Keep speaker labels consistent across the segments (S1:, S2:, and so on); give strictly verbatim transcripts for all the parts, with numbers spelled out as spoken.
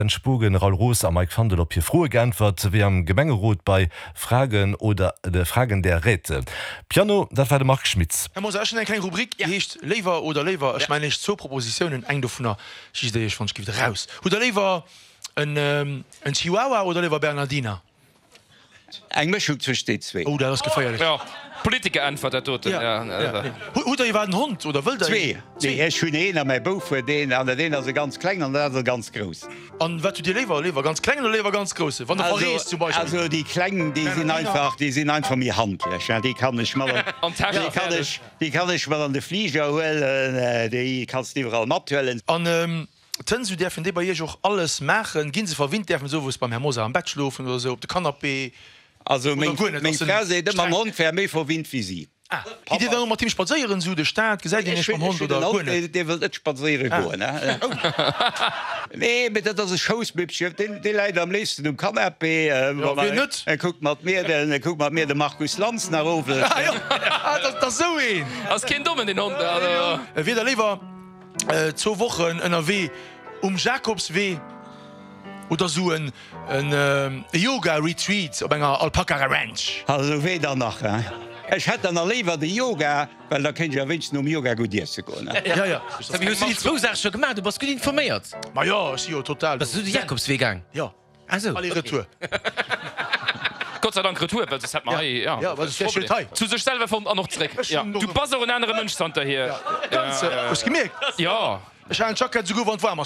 S1: Spugen Raul Roos am Mike Vandel op hier frohe geantwort wie am Gemengerot bei Fragen oder de Fragen der Räte. Piano, dat war de Mark Schmitz.
S2: Er muss schon kleine Rubrik ja. Hecht Lever oder Lever ja. Ich meine nicht so Propositionen eng vunner ich von gibt raus. Oder Lever ein, ähm, ein Chihuahua oder Lever Bernardiner?
S3: Eng Mischung versteht zwei.
S2: Oh, das gefeiert.
S4: Ja. Politiker antwort der tote
S2: ja. ja, ja. ja. Oder war den Hund oder will
S3: hun an mein Bau den an den er ganz klein an der ganz groß.
S2: An wat du dir lever lever ganz klein oder lever ganz große Van der
S3: also,
S2: Paris, zum Beispiel.
S3: Also die Klängen die ja, sind einfach die sind einfach mir Hand ja, die kann ich mal die kann ich, die kann ich mal an de Flieger well die kannst die überall mattuellen
S2: an ähm, Tön du der de bei auch alles machen gin sie verwind der so beim Herr Moser am Bett schlufen oder so op de Kanapé.
S3: Also méi méi vor Wind wie sie.
S2: Ah, Team spaieren su de Staat ge Hund oder
S3: net spaieren go. Nee mit dat Schousbibsche de Leiit am lesten um Kam net guck mat mir guck mat mir de Markus Lanz nach Rovel.
S2: so een
S4: Als kind dommen den Hund
S2: wie der lewer zo wochen ënner W um Jacobs W. Oder so ein, ein ähm, Yoga-Retreat op enger Alpaka Ranch.
S3: Also wé nach. Eh? Ech het an erlever de Yoga, well da kennt ja win um Yoga go Dir ze go.
S4: Ja, ja. Du gemacht, du was gut informiert.
S2: Ma ja si total.
S4: Das du Jakobswegang.
S2: Ja
S4: also.
S2: Alle Retour.
S4: Gott sei Dank Retour, das hat man ja. Ja, ja, zu sech selber von noch zurück. Ja. Du pass auch in andere Mönchsanta hier.
S2: Ja. Ja, ja, ja. Gemerkt?
S4: Ja.
S2: Ich ein Jacket zu go war.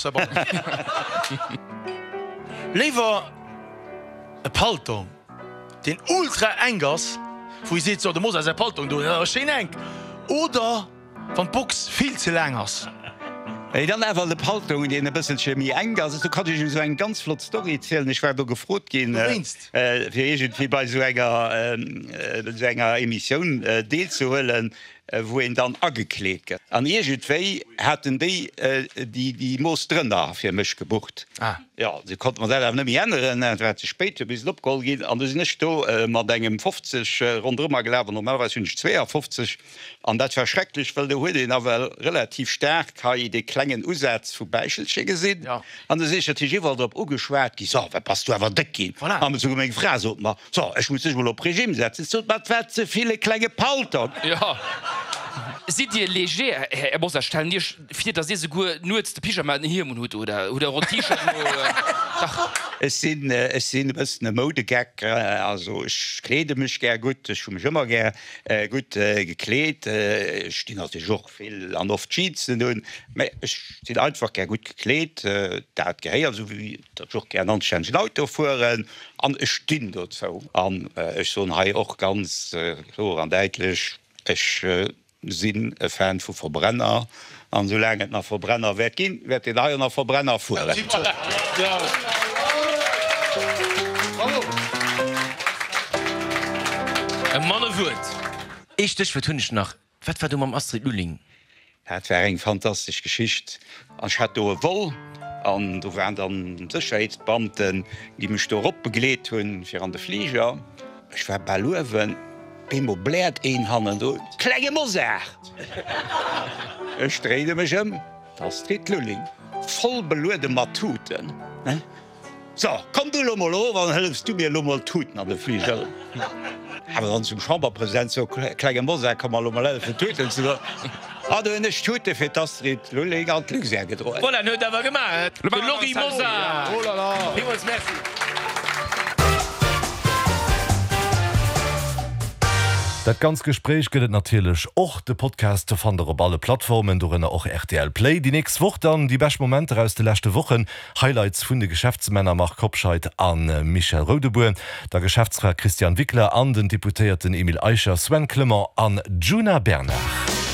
S2: Lever e Paltung den ultra engers wo se so, muss er Paltung do eng oder van Box viel ze langers.
S3: Hey, dann ewer de Paltung de bisssen chemie enger du kann ich so eng ganz flott Story zählen ich war gefrot gin äh, äh, wie bei so enger äh, so enger Emission äh, deel zu hullen wo en dann aggeleke. An Egetéi hätten déi äh, die die Moos drënner fir Mch gebucht. Ah. Ja se kon man nemmi ennneren ze spéit bis opkol gin an du nicht do äh, mat engem fünfzig äh, rundrummer gelewer normal hunch zweiundfünfzig an dat verschrecklich well de hue den awer relativ sterk ha i de klengen Usatz vu Beischelsche gesinn. An de sech iwwer op ugeschwert gi so, pass du awer deck gin. eng Fra op so Ech muss ich op Regime setzen so wat ze viele klenge Palter.
S4: Ja. Si dir leger er muss erstellen dir fir der se nur de Piger hier hut oder oder rot T-Shirt.
S3: Es sinn es sinn bëssen e Modegag also ich klede mech ger gut ich mich immer ger äh, gut äh, gekleet äh, ich hatte joch viel an oft Cheatsen hun sind einfach ger gut gekleet äh, dat geheier so wie dat joch ger anschein Auto fuhren an e stin dort zo an ech so hai och ganz äh, klar an deitlech ech äh, sinn e Fan vu Verbrenner an so lange nach Verbrenner wer gin werd den eier nach Verbrenner fu.
S2: Ja.
S4: E Manne wurt. Ich dich vertunnech nach wat war du am Astrid Lüling?
S3: Dat war eng fantastisch Geschicht an hat do woll an du waren an Sicherheitsbeamten die mech do opbegleet hunn fir an de Flieger. Ich war bei Louwen Bimo bläert een hannen do Klegge Mosacht. Ech strede mechm Astrid Lüling voll beluerde Matuten. Ne? So, komm du lo mal over, dann hilfst du mir lo mal Tuten an de Flieger. Aber dann zum Chamberpräsident so kleine Moser kann man lo mal helfen töten zu. Ah, du eine Stute für das Lied Lüling an Glück sehr gedroht.
S4: Voilà, ne, da war gemacht. Lori Moser.
S2: Oh la la.
S4: Merci.
S1: Dat ganz Gespräch gëtt natilech och de Podcast van der globale Plattformen dorenner och R T L Play. Die nächst Woche dann die best Momente aus de lechte Wochen Highlights vun de Geschäftsmänner macht Kopfscheid an äh, Michel Rodebuhr, der Geschäftsrat Christian Wickler an den Deputierten Emil Eicher, Sven Klimmer an Juna Bernach.